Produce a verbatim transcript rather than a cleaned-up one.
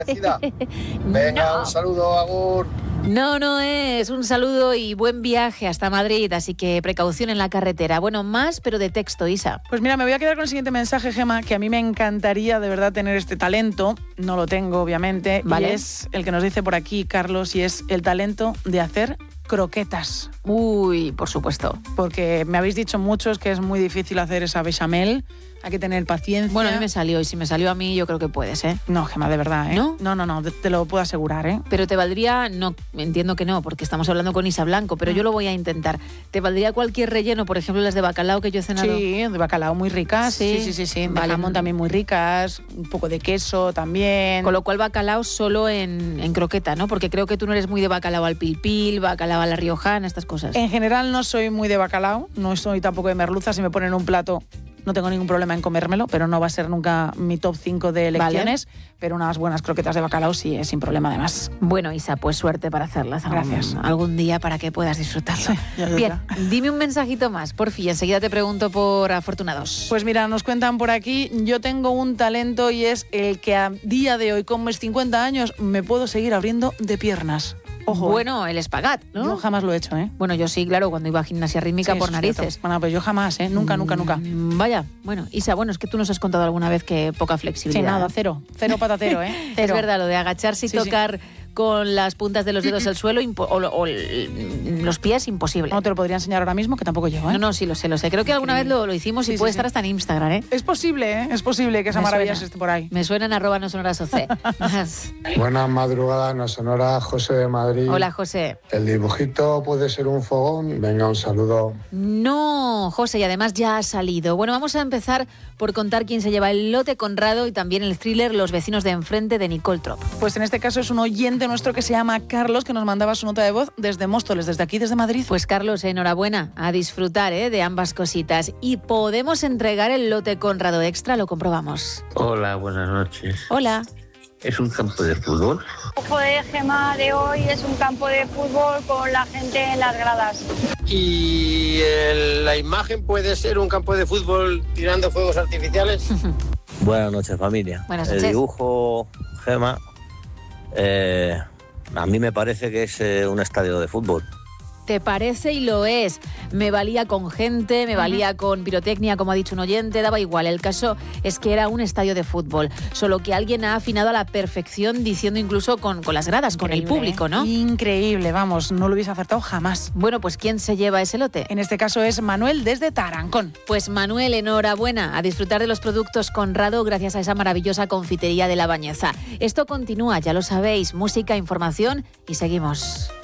Venga, No. un saludo, agur. No, no es. Un saludo y buen viaje hasta Madrid, así que precaución en la carretera. Bueno, más, pero de texto, Isa. Pues mira, me voy a quedar con el siguiente mensaje, Gema, que a mí me encantaría de verdad tener este talento. No lo tengo, obviamente. Vale. Y es el que nos dice por aquí, Carlos, y es el talento de hacer croquetas. Uy, por supuesto. Porque me habéis dicho muchos que es muy difícil hacer esa bechamel. Hay que tener paciencia. Bueno, a mí me salió, y si me salió a mí, yo creo que puedes, ¿eh? No, Gema, de verdad, ¿eh? ¿No? No, no, no, te, te lo puedo asegurar, ¿eh? Pero te valdría, no, entiendo que no, porque estamos hablando con Isa Blanco, pero yo lo voy a intentar. ¿Te valdría cualquier relleno, por ejemplo, las de bacalao que yo he cenado? Sí, de bacalao muy ricas. Sí, Sí, sí, sí, sí. De vale. jamón también muy ricas. Un poco de queso también. Con lo cual bacalao solo en, en croqueta, ¿no? Porque creo que tú no eres muy de bacalao al pil pil, bacalao a la riojana, estas cosas. En general no soy muy de bacalao, no soy tampoco de merluza. Si me ponen un plato no tengo ningún problema en comérmelo, pero no va a ser nunca mi top cinco de elecciones. Vale. Pero unas buenas croquetas de bacalao sí, es sin problema además. Bueno, Isa, pues suerte para hacerlas. Gracias. Algún, algún día para que puedas disfrutarlo. Sí, ya, ya, Bien, ya. dime un mensajito más, por fin. Enseguida te pregunto por afortunados. Pues mira, nos cuentan por aquí, yo tengo un talento y es el que a día de hoy, con mis cincuenta años, me puedo seguir abriendo de piernas. Ojo. Bueno, el espagat, ¿no? Yo jamás lo he hecho, ¿eh? Bueno, yo sí, claro, cuando iba a gimnasia rítmica Sí, por eso es narices. cierto. Bueno, pues yo jamás, ¿eh? Nunca, nunca, nunca. Mm, vaya, bueno, Isa, bueno, es que tú nos has contado alguna vez que poca flexibilidad. Sí, nada, cero. Cero patatero, ¿eh? Cero. Es verdad, lo de agacharse y Sí, tocar sí. con las puntas de los dedos al suelo impo- o, o el- los pies, imposible. No te lo podría enseñar ahora mismo, que tampoco yo, ¿eh? No, no, sí lo sé, lo sé. Creo que alguna vez lo, lo hicimos y Sí, puede sí, estar sí. hasta en Instagram, ¿eh? Es posible, ¿eh? Es posible que esa Me maravilla suena. esté por ahí. Me suena en arroba no sonoras o ce. Más. Buenas madrugadas, no sonora, José de Madrid. Hola, José. El dibujito puede ser un fogón. Venga, un saludo. No, José, y además ya ha salido. Bueno, vamos a empezar por contar quién se lleva el lote Conrado y también el thriller Los vecinos de enfrente de Nicole Trop. Pues en este caso es un oyente nuestro que se llama Carlos, que nos mandaba su nota de voz desde Móstoles, desde aquí, desde Madrid. Pues Carlos, enhorabuena, a disfrutar ¿eh? de ambas cositas. Y podemos entregar el lote Conrado Extra, lo comprobamos. Hola, buenas noches. Hola. ¿Es un campo de fútbol? El ojo de Gema de hoy es un campo de fútbol con la gente en las gradas. ¿Y eh, la imagen puede ser un campo de fútbol tirando fuegos artificiales? Buenas noches, familia. Buenas El noches. dibujo, Gema, eh, a mí me parece que es eh, un estadio de fútbol. ¿Te parece? Y lo es. Me valía con gente, me valía con pirotecnia, como ha dicho un oyente, daba igual. El caso es que era un estadio de fútbol, solo que alguien ha afinado a la perfección diciendo incluso con, con las gradas, con el Increíble, público, ¿eh? ¿no? Increíble, vamos, no lo hubiese acertado jamás. Bueno, pues ¿quién se lleva ese lote? En este caso es Manuel desde Tarancón. Pues Manuel, enhorabuena, a disfrutar de los productos Conrado gracias a esa maravillosa confitería de La Bañeza. Esto continúa, ya lo sabéis, música, información y seguimos.